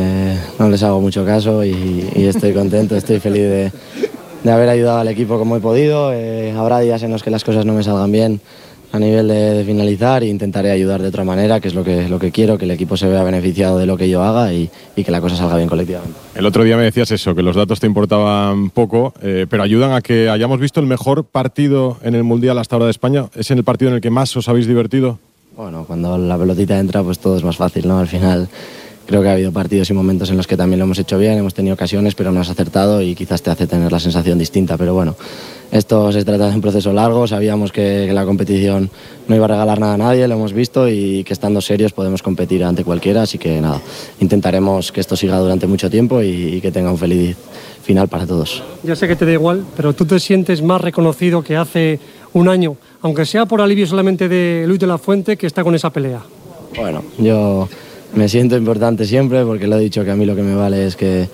no les hago mucho caso y estoy contento, estoy feliz de haber ayudado al equipo como he podido. Habrá días en los que las cosas no me salgan bien a nivel de finalizar e intentaré ayudar de otra manera, que es lo que quiero, que el equipo se vea beneficiado de lo que yo haga y que la cosa salga bien colectivamente. El otro día me decías eso, que los datos te importaban poco, pero ayudan a que hayamos visto el mejor partido en el Mundial hasta ahora de España. ¿Es en el partido en el que más os habéis divertido? Bueno, cuando la pelotita entra pues todo es más fácil, ¿no? Al final creo que ha habido partidos y momentos en los que también lo hemos hecho bien, hemos tenido ocasiones pero no has acertado y quizás te hace tener la sensación distinta, pero bueno, esto se trata de un proceso largo, sabíamos que la competición no iba a regalar nada a nadie, lo hemos visto y que estando serios podemos competir ante cualquiera, así que nada, intentaremos que esto siga durante mucho tiempo y que tenga un feliz final para todos. Ya sé que te da igual, pero tú te sientes más reconocido que hace un año, aunque sea por alivio solamente de Luis de la Fuente que está con esa pelea. Bueno, yo me siento importante siempre porque lo he dicho que a mí lo que me vale es que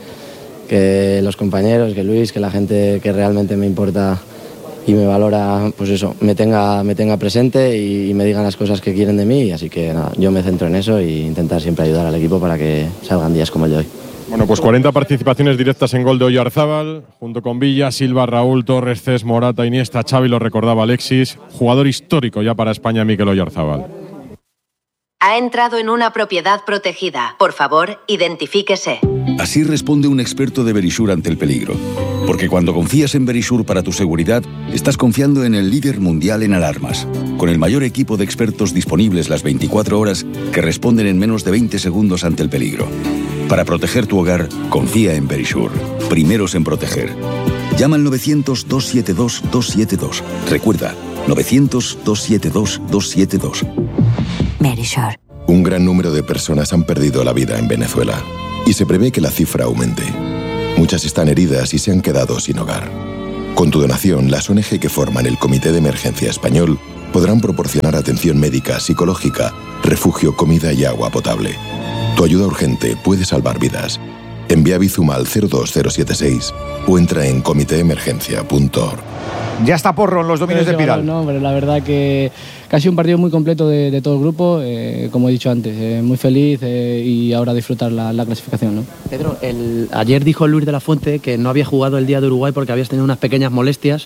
los compañeros, que Luis, que la gente que realmente me importa y me valora, pues eso, me tenga presente y me digan las cosas que quieren de mí, así que nada, yo me centro en eso e intentar siempre ayudar al equipo para que salgan días como el de hoy. Bueno, pues 40 participaciones directas en gol de Oyarzábal, junto con Villa, Silva, Raúl, Torres, Cés, Morata, Iniesta, Xavi, lo recordaba Alexis. Jugador histórico ya para España, Mikel Oyarzábal. Ha entrado en una propiedad protegida. Por favor, identifíquese. Así responde un experto de Verisure ante el peligro. Porque cuando confías en Verisure para tu seguridad, estás confiando en el líder mundial en alarmas, con el mayor equipo de expertos disponibles las 24 horas que responden en menos de 20 segundos ante el peligro. Para proteger tu hogar, confía en Verisure. Primeros en proteger. Llama al 900-272-272. Recuerda, 900-272-272. Verisure. Un gran número de personas han perdido la vida en Venezuela y se prevé que la cifra aumente. Muchas están heridas y se han quedado sin hogar. Con tu donación, las ONG que forman el Comité de Emergencia Español podrán proporcionar atención médica, psicológica, refugio, comida y agua potable. Tu ayuda urgente puede salvar vidas. Envía Bizum al 02076 o entra en comitéemergencia.org. Ya está Porro en los dominios de Pidal. No, pero la verdad que ha sido un partido muy completo de todo el grupo, como he dicho antes, muy feliz y ahora disfrutar la clasificación, ¿no? Pedro, ayer dijo Luis de la Fuente que no había jugado el día de Uruguay porque habías tenido unas pequeñas molestias.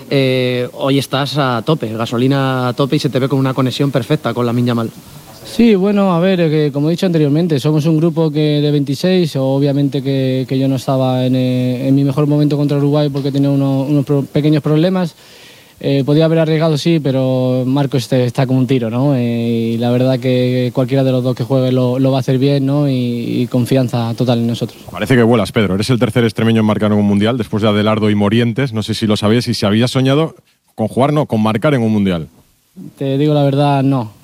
Hoy estás a tope, gasolina a tope y se te ve con una conexión perfecta con Lamine Yamal. Sí, bueno, a ver, como he dicho anteriormente, somos un grupo de 26, obviamente que yo no estaba en mi mejor momento contra Uruguay porque tenía unos pequeños problemas. Podía haber arriesgado, sí, pero Marcos está como un tiro, ¿no? Y la verdad que cualquiera de los dos que juegue lo va a hacer bien, ¿no? Y confianza total en nosotros. Parece que vuelas, Pedro. Eres el tercer extremeño en marcar en un mundial, después de Adelardo y Morientes. No sé si lo sabías y si habías soñado con jugar, no, con marcar en un mundial. Te digo la verdad, no.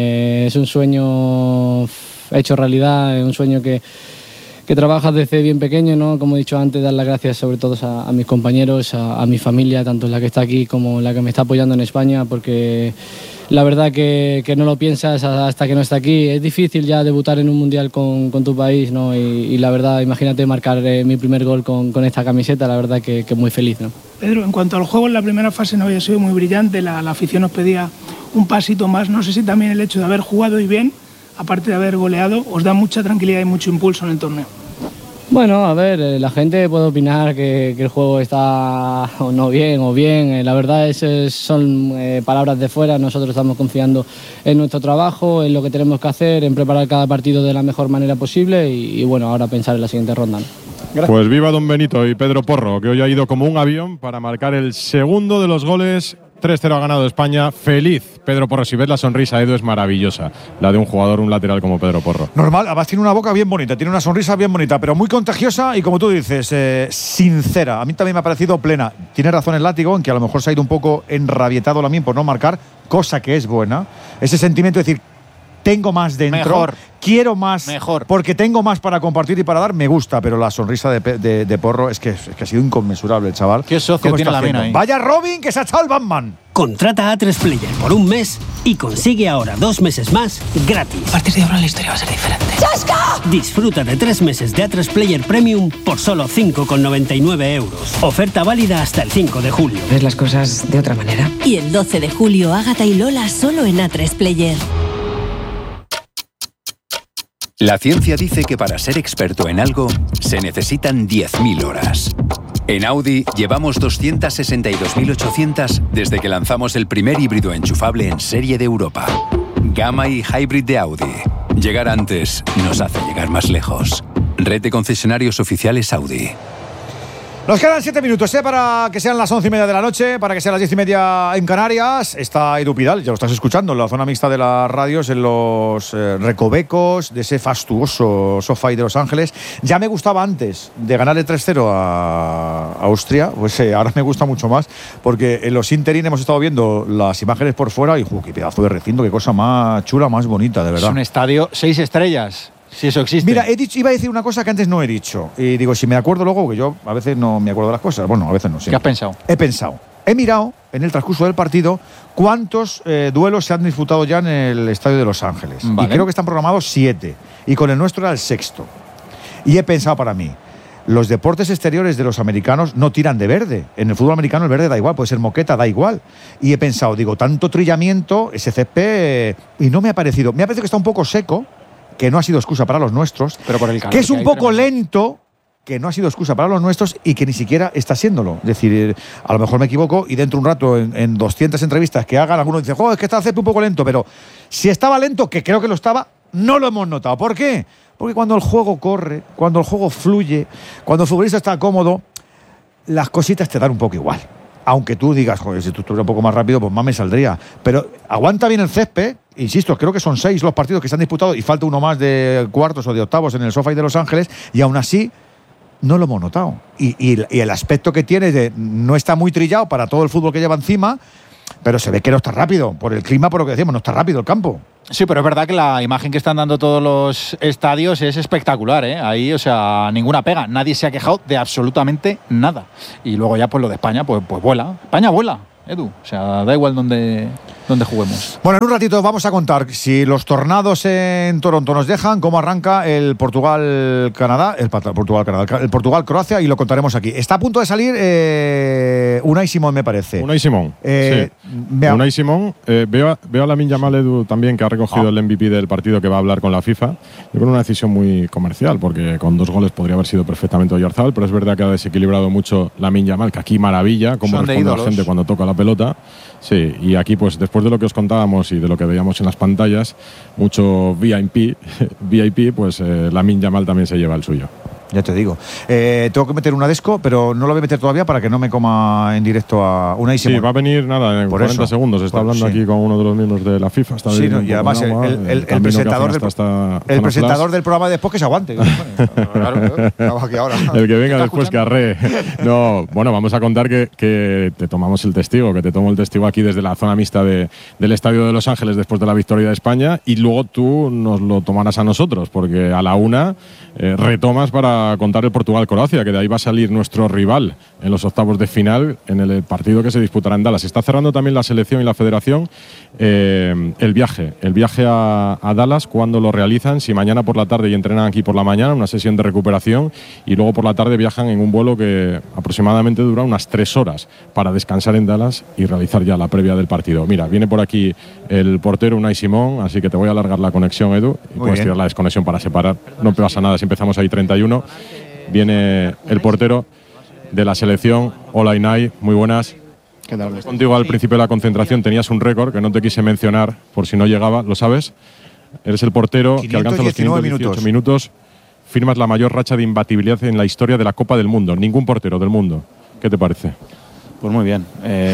Es un sueño hecho realidad, es un sueño que trabajas desde bien pequeño, ¿no? Como he dicho antes, dar las gracias sobre todo a mis compañeros, a mi familia, tanto la que está aquí como la que me está apoyando en España, porque la verdad que no lo piensas hasta que no está aquí. Es difícil ya debutar en un mundial con tu país, ¿no? Y la verdad, imagínate marcar mi primer gol con esta camiseta, la verdad que muy feliz, ¿no? Pedro, en cuanto al juego, en la primera fase no había sido muy brillante, la afición nos pedía un pasito más. No sé si también el hecho de haber jugado y bien, aparte de haber goleado, os da mucha tranquilidad y mucho impulso en el torneo. Bueno, a ver, la gente puede opinar que el juego está o no bien o bien. La verdad son palabras de fuera. Nosotros estamos confiando en nuestro trabajo, en lo que tenemos que hacer, en preparar cada partido de la mejor manera posible y bueno, ahora pensar en la siguiente ronda, ¿no? Pues viva Don Benito y Pedro Porro, que hoy ha ido como un avión para marcar el segundo de los goles. 3-0 ha ganado España. Feliz Pedro Porro. Si ves la sonrisa, Edu, es maravillosa. La de un jugador, un lateral como Pedro Porro. Normal, además tiene una boca bien bonita, tiene una sonrisa bien bonita, pero muy contagiosa y, como tú dices, sincera. A mí también me ha parecido plena. Tiene razón el Látigo en que a lo mejor se ha ido un poco enrabietado Lamine por no marcar, cosa que es buena. Ese sentimiento de decir, tengo más dentro, mejor, quiero más, mejor, porque tengo más para compartir y para dar, me gusta, pero la sonrisa de Porro es que ha sido inconmensurable el chaval. Qué socio tiene Lamine ahí. Vaya Robin, que se ha echado el Batman. Contrata A3 Player por un mes y consigue ahora 2 meses más gratis. A partir de ahora la historia va a ser diferente. ¡Chasca! Disfruta de 3 meses de A3 Player Premium por solo 5,99 €. Oferta válida hasta el 5 de julio. ¿Ves las cosas de otra manera? Y el 12 de julio, Ágata y Lola solo en A3 Player. La ciencia dice que para ser experto en algo se necesitan 10.000 horas. En Audi llevamos 262.800 desde que lanzamos el primer híbrido enchufable en serie de Europa. Gamma y Hybrid de Audi. Llegar antes nos hace llegar más lejos. Red de concesionarios oficiales Audi. Nos quedan 7 minutos para que sean las 11:30 de la noche, para que sean las 10:30 en Canarias. Está Edu Pidal, ya lo estás escuchando, en la zona mixta de las radios, en los recovecos de ese fastuoso SoFi de Los Ángeles. Ya me gustaba antes de ganarle 3-0 a Austria, pues ahora me gusta mucho más, porque en los interín hemos estado viendo las imágenes por fuera y qué pedazo de recinto, qué cosa más chula, más bonita, de verdad. Es un estadio 6 estrellas. Si eso existe. Mira, iba a decir una cosa que antes no he dicho. Y digo, si me acuerdo luego, que yo a veces no me acuerdo de las cosas. Bueno, a veces no sé. ¿Qué has pensado? He mirado en el transcurso del partido cuántos duelos se han disputado ya en el estadio de Los Ángeles. Vale. Y creo que están programados 7. Y con el nuestro era el 6º. Y he pensado para mí, los deportes exteriores de los americanos no tiran de verde. En el fútbol americano el verde da igual, puede ser moqueta, da igual. Y he pensado, digo, tanto trillamiento, ese césped, y no me ha parecido. Me ha parecido que está un poco seco, que no ha sido excusa para los nuestros, pero por el calor que es un hay, poco pero... lento, que no ha sido excusa para los nuestros y que ni siquiera está siéndolo. Es decir, a lo mejor me equivoco y dentro de un rato, en 200 entrevistas que hagan, algunos dicen, es que está Cepi un poco lento, pero si estaba lento, que creo que lo estaba, no lo hemos notado. ¿Por qué? Porque cuando el juego corre, cuando el juego fluye, cuando el futbolista está cómodo, las cositas te dan un poco igual. Aunque tú digas, joder, si tú estuvieras un poco más rápido, pues más me saldría. Pero aguanta bien el césped. Insisto, creo que son 6 los partidos que se han disputado y falta uno más de cuartos o de octavos en el SoFi de Los Ángeles, y aún así no lo hemos notado. Y el aspecto que tiene no está muy trillado para todo el fútbol que lleva encima, pero se ve que no está rápido. Por el clima, por lo que decíamos, no está rápido el campo. Sí, pero es verdad que la imagen que están dando todos los estadios es espectacular, ¿eh? Ahí, o sea, ninguna pega. Nadie se ha quejado de absolutamente nada. Y luego ya, pues lo de España, pues vuela. España vuela, Edu. O sea, da igual donde juguemos. Bueno, en un ratito vamos a contar si los tornados en Toronto nos dejan, cómo arranca el Portugal-Canadá, el Portugal-Croacia, y lo contaremos aquí. Está a punto de salir Unai Simón, me parece. Unai Simón. Sí. Unai Simón. Veo a Lamine Yamal, Edu, también, que ha recogido el MVP del partido que va a hablar con la FIFA. Yo creo una decisión muy comercial, porque con 2 goles podría haber sido perfectamente Oyarzabal, pero es verdad que ha desequilibrado mucho Lamine Yamal, que aquí maravilla cómo responde la gente cuando toca la pelota. Sí, y aquí, pues después de lo que os contábamos y de lo que veíamos en las pantallas, mucho VIP, pues Lamine Yamal también se lleva el suyo. Ya te digo. Tengo que meter una desco, pero no lo voy a meter todavía para que no me coma en directo a Unai Simón. Sí, va a venir nada en 40 segundos. Está hablando aquí con uno de los miembros de la FIFA. Está y además el presentador del programa de después que se aguante. Claro, aquí ahora. El que venga después que arree. No, bueno, vamos a contar que te tomamos el testigo, que te tomo el testigo aquí desde la zona mixta del Estadio de Los Ángeles después de la victoria de España, y luego tú nos lo tomarás a nosotros, porque a la 1 retomas para contar el Portugal-Croacia, que de ahí va a salir nuestro rival en los octavos de final en el partido que se disputará en Dallas. Está cerrando también la selección y la federación el viaje a Dallas, cuando lo realizan, si mañana por la tarde y entrenan aquí por la mañana, una sesión de recuperación, y luego por la tarde viajan en un vuelo que aproximadamente dura unas 3 horas para descansar en Dallas y realizar ya la previa del partido. Mira, viene por aquí el portero Unai Simón, así que te voy a alargar la conexión, Edu, y puedes tirar la desconexión para separar. No pasa nada si empezamos ahí 31. Viene el portero de la selección. Hola, Unai, muy buenas. ¿Qué tal? Contigo al principio de la concentración tenías un récord que no te quise mencionar por si no llegaba, ¿lo sabes? Eres el portero que alcanza los 518 minutos. Firmas la mayor racha de imbatibilidad en la historia de la Copa del Mundo. Ningún portero del mundo. ¿Qué te parece? Pues muy bien.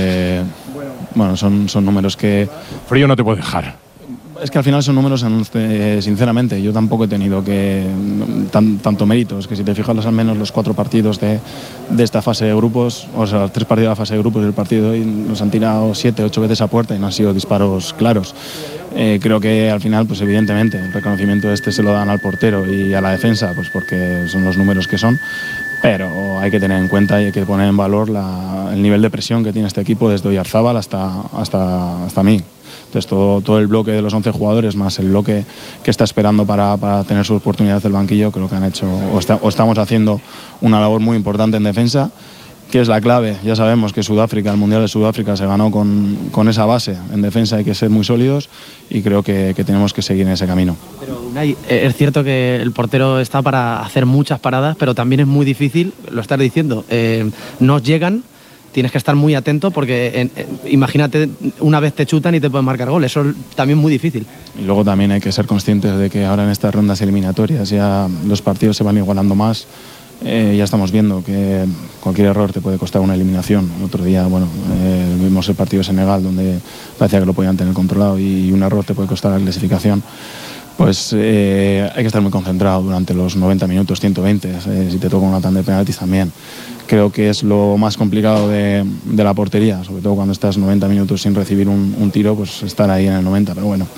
Bueno, son números que... Frío no te puede dejar. Es que al final son números, sinceramente, yo tampoco he tenido tanto mérito. Es que si te fijas al menos los 4 partidos de esta fase de grupos, o sea, 3 partidos de la fase de grupos del partido, y nos han tirado 7, 8 veces a puerta y no han sido disparos claros. Creo que al final, pues evidentemente, el reconocimiento se lo dan al portero y a la defensa, pues porque son los números que son. Pero hay que tener en cuenta y hay que poner en valor el nivel de presión que tiene este equipo desde Oyarzabal hasta mí. Entonces todo el bloque de los 11 jugadores más el bloque que está esperando para tener su oportunidad del banquillo, creo que han hecho o estamos haciendo una labor muy importante en defensa, que es la clave. Ya sabemos que Sudáfrica, el Mundial de Sudáfrica se ganó con esa base. En defensa hay que ser muy sólidos y creo que tenemos que seguir en ese camino. Pero Unai, es cierto que el portero está para hacer muchas paradas, pero también es muy difícil, lo estás diciendo, nos llegan. Tienes que estar muy atento porque imagínate, una vez te chutan y te pueden marcar gol. Eso es también muy difícil. Y luego también hay que ser conscientes de que ahora en estas rondas eliminatorias ya los partidos se van igualando más. Ya estamos viendo que cualquier error te puede costar una eliminación. El otro día, vimos el partido de Senegal, donde parecía que lo podían tener controlado y un error te puede costar la clasificación. Pues hay que estar muy concentrado durante los 90 minutos, 120, si te toca una tanda de penaltis también. Creo que es lo más complicado de la portería, sobre todo cuando estás 90 minutos sin recibir un tiro, pues estar ahí en el 90, pero bueno,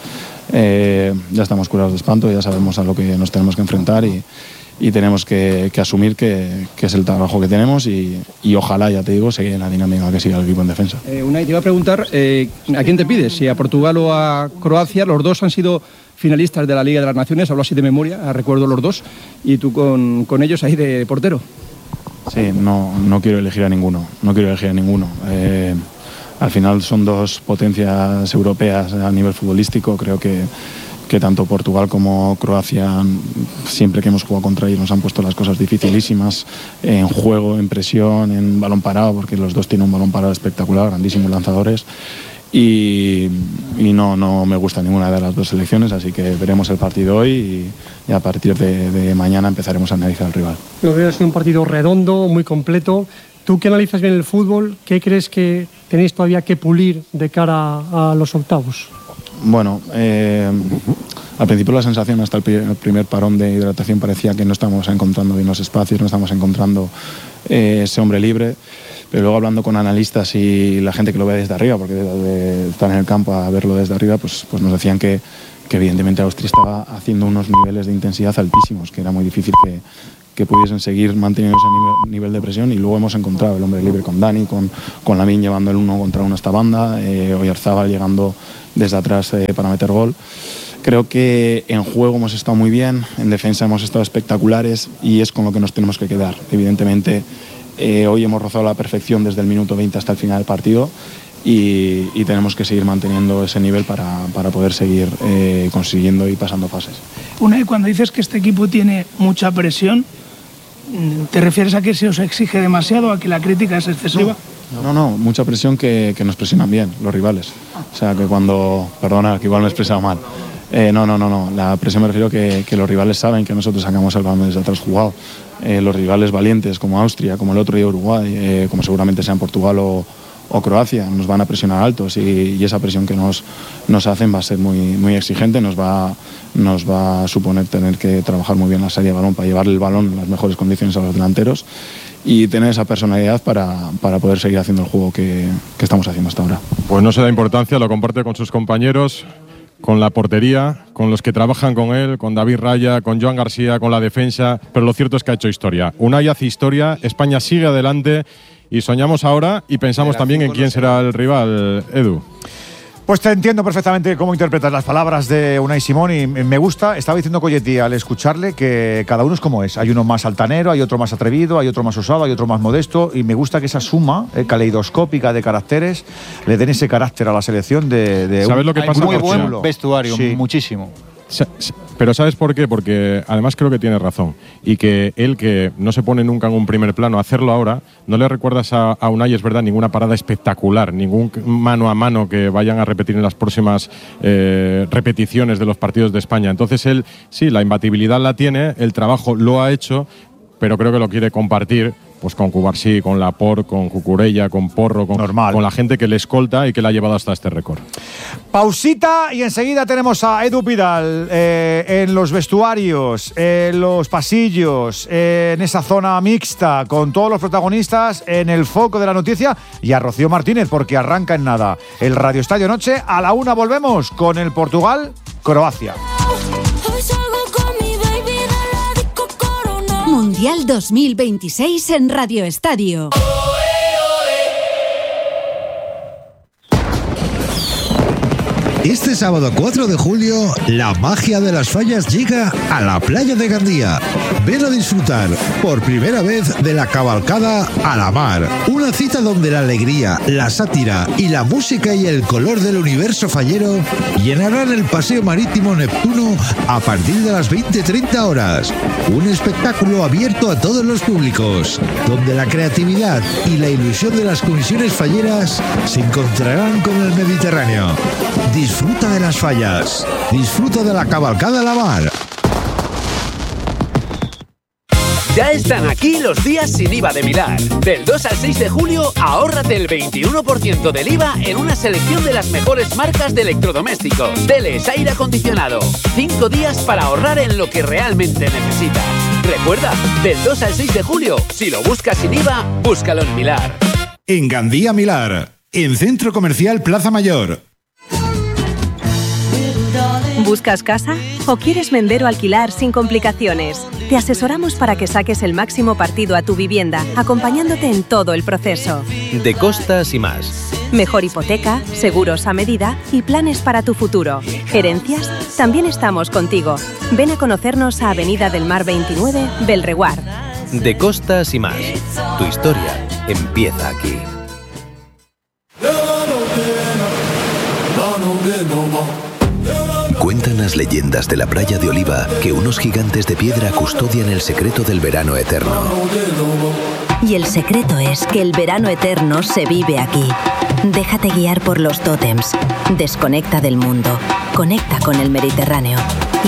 ya estamos curados de espanto, ya sabemos a lo que nos tenemos que enfrentar y tenemos que asumir que es el trabajo que tenemos y ojalá, ya te digo, seguir en la dinámica que siga el equipo en defensa. Unai, te iba a preguntar, ¿a quién te pides? Si a Portugal o a Croacia. Los dos han sido finalistas de la Liga de las Naciones, hablo así de memoria, recuerdo los dos, y tú con ellos ahí de portero. Sí, no quiero elegir a ninguno, Al final son dos potencias europeas a nivel futbolístico, creo que que tanto Portugal como Croacia, siempre que hemos jugado contra ellos, nos han puesto las cosas dificilísimas en juego, en presión, en balón parado, porque los dos tienen un balón parado espectacular, grandísimos lanzadores. Y no me gusta ninguna de las dos selecciones, así que veremos el partido hoy y a partir de mañana empezaremos a analizar al rival. Lo veo es un partido redondo, muy completo. Tú que analizas bien el fútbol, ¿qué crees que tenéis todavía que pulir de cara a los octavos? Bueno, al principio la sensación hasta el primer parón de hidratación parecía que no estábamos encontrando bien los espacios, no estábamos encontrando ese hombre libre. Pero luego hablando con analistas y la gente que lo ve desde arriba, porque de estar en el campo a verlo desde arriba, pues nos decían que evidentemente Austria estaba haciendo unos niveles de intensidad altísimos, que era muy difícil que pudiesen seguir manteniendo ese nivel de presión, y luego hemos encontrado el hombre libre con Dani, con Lamine llevando el 1 contra 1 a esta banda, Oyarzábal llegando desde atrás para meter gol. Creo que en juego hemos estado muy bien, en defensa hemos estado espectaculares y es con lo que nos tenemos que quedar. Evidentemente, hoy hemos rozado la perfección desde el minuto 20 hasta el final del partido y tenemos que seguir manteniendo ese nivel para poder seguir consiguiendo y pasando fases. Unai, cuando dices que este equipo tiene mucha presión, ¿te refieres a que se os exige demasiado, a que la crítica es excesiva? No, mucha presión que nos presionan bien los rivales. O sea, que cuando... Perdona, que igual me he expresado mal. No. La presión me refiero que los rivales saben que nosotros sacamos el balón desde atrás jugado. Los rivales valientes como Austria, como el otro día Uruguay, como seguramente sean Portugal o Croacia, nos van a presionar altos y esa presión que nos hacen va a ser muy exigente, nos va a suponer tener que trabajar muy bien la salida de balón para llevarle el balón en las mejores condiciones a los delanteros y tener esa personalidad para poder seguir haciendo el juego que estamos haciendo hasta ahora. Pues no se da importancia, lo comparte con sus compañeros, con la portería, con los que trabajan con él, con David Raya, con Joan García, con la defensa, pero lo cierto es que ha hecho historia. Unai hace historia, España sigue adelante y soñamos ahora y pensamos también en quién será el rival, Edu. Pues te entiendo perfectamente cómo interpretas las palabras de Unai Simón y me gusta. Estaba diciendo Colletti al escucharle que cada uno es como es. Hay uno más altanero, hay otro más atrevido, hay otro más osado, hay otro más modesto y me gusta que esa suma caleidoscópica de caracteres le den ese carácter a la selección de ¿Sabes lo que pasa? Muy buen vestuario, sí. Muchísimo. Pero ¿sabes por qué? Porque además creo que tiene razón. Y que él, que no se pone nunca en un primer plano, hacerlo ahora, no le recuerdas a Unai, es verdad, ninguna parada espectacular, ningún mano a mano que vayan a repetir en las próximas repeticiones de los partidos de España. Entonces él, sí, la imbatibilidad la tiene, el trabajo lo ha hecho, pero creo que lo quiere compartir pues con Cubarsí, con Laporte, con Cucurella, con Porro, con la gente que le escolta y que le ha llevado hasta este récord. Pausita y enseguida tenemos a Edu Pidal en los vestuarios, en los pasillos, en esa zona mixta, con todos los protagonistas en el foco de la noticia, y a Rocío Martínez, porque arranca en nada el Radio Estadio Noche. A la 1 volvemos con el Portugal-Croacia. Mundial 2026 en Radio Estadio. Este sábado 4 de julio, la magia de las fallas llega a la playa de Gandía. Ven a disfrutar por primera vez de la cabalgada a la mar. Una cita donde la alegría, la sátira y la música y el color del universo fallero llenarán el paseo marítimo Neptuno a partir de las 20:30 horas. Un espectáculo abierto a todos los públicos, donde la creatividad y la ilusión de las comisiones falleras se encontrarán con el Mediterráneo. Disfruta de las fallas. Disfruta de la cabalgada a la mar. Ya están aquí los días sin IVA de Milar. Del 2 al 6 de julio, ahórrate el 21% del IVA en una selección de las mejores marcas de electrodomésticos. Teles, aire acondicionado. 5 días para ahorrar en lo que realmente necesitas. Recuerda, del 2 al 6 de julio, si lo buscas sin IVA, búscalo en Milar. En Gandía Milar, en Centro Comercial Plaza Mayor. ¿Buscas casa? ¿O quieres vender o alquilar sin complicaciones? Te asesoramos para que saques el máximo partido a tu vivienda, acompañándote en todo el proceso. De Costas y más. Mejor hipoteca, seguros a medida y planes para tu futuro. ¿Herencias? También estamos contigo. Ven a conocernos a Avenida del Mar 29, Belreguard. De Costas y más. Tu historia empieza aquí. Cuentan las leyendas de la playa de Oliva que unos gigantes de piedra custodian el secreto del verano eterno. Y el secreto es que el verano eterno se vive aquí. Déjate guiar por los tótems. Desconecta del mundo. Conecta con el Mediterráneo.